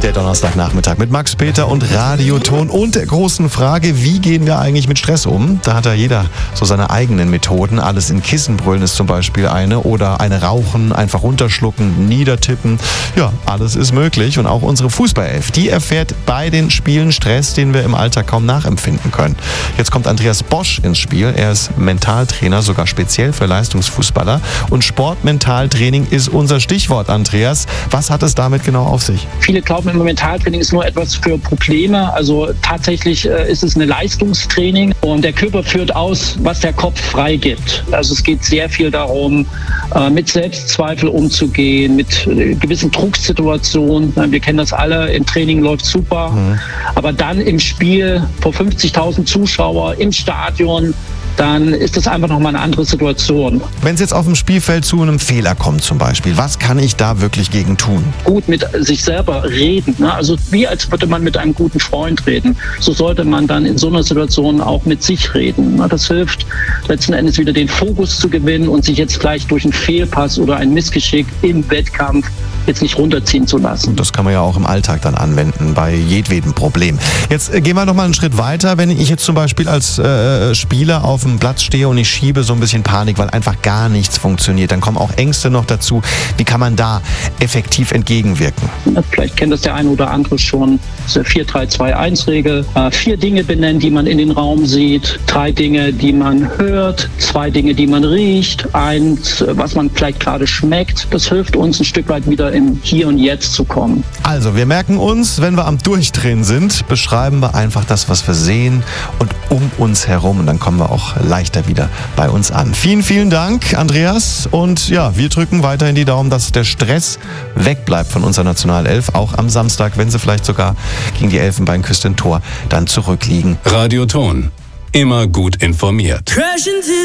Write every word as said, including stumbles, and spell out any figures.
Der Donnerstagnachmittag mit Max Peter und Radioton und der großen Frage, wie gehen wir eigentlich mit Stress um? Da hat ja jeder so seine eigenen Methoden. Alles in Kissen brüllen ist zum Beispiel eine oder eine rauchen, einfach runterschlucken, niedertippen. Ja, alles ist möglich und auch unsere Fußballelf, die erfährt bei den Spielen Stress, den wir im Alltag kaum nachempfinden können. Jetzt kommt Andreas Bosch ins Spiel. Er ist Mentaltrainer, sogar speziell für Leistungsfußballer und Sportmentaltraining ist unser Stichwort, Andreas. Was hat es damit genau auf sich? Viele glauben, Mentaltraining ist nur etwas für Probleme. Also tatsächlich äh, ist es eine Leistungstraining und der Körper führt aus, was der Kopf freigibt. Also es geht sehr viel darum, äh, mit Selbstzweifel umzugehen, mit äh, gewissen Drucksituationen. Wir kennen das alle, im Training läuft super, mhm. aber dann im Spiel vor fünfzigtausend Zuschauer im Stadion, dann ist das einfach nochmal eine andere Situation. Wenn es jetzt auf dem Spielfeld zu einem Fehler kommt zum Beispiel, was kann ich da wirklich gegen tun? Gut mit sich selber reden, ne? Also wie als würde man mit einem guten Freund reden. So sollte man dann in so einer Situation auch mit sich reden. Ne? Das hilft letzten Endes wieder den Fokus zu gewinnen und sich jetzt gleich durch einen Fehlpass oder ein Missgeschick im Wettkampf jetzt nicht runterziehen zu lassen. Und das kann man ja auch im Alltag dann anwenden, bei jedwedem Problem. Jetzt äh, gehen wir noch mal einen Schritt weiter. Wenn ich jetzt zum Beispiel als äh, Spieler auf dem Platz stehe und ich schiebe so ein bisschen Panik, weil einfach gar nichts funktioniert, dann kommen auch Ängste noch dazu. Wie kann man da effektiv entgegenwirken? Ja, vielleicht kennt das der eine oder andere schon. Das ist eine vier drei zwei eins Regel. Äh, vier Dinge benennen, die man in den Raum sieht. Drei Dinge, die man hört. Zwei Dinge, die man riecht. Eins, was man vielleicht gerade schmeckt. Das hilft uns ein Stück weit wieder im Hier und Jetzt zu kommen. Also, wir merken uns, wenn wir am Durchdrehen sind, beschreiben wir einfach das, was wir sehen und um uns herum. Und dann kommen wir auch leichter wieder bei uns an. Vielen, vielen Dank, Andreas. Und ja, wir drücken weiterhin die Daumen, dass der Stress wegbleibt von unserer Nationalelf. Auch am Samstag, wenn sie vielleicht sogar gegen die Elfenbeinküste ein Tor dann zurückliegen. Radioton. Immer gut informiert.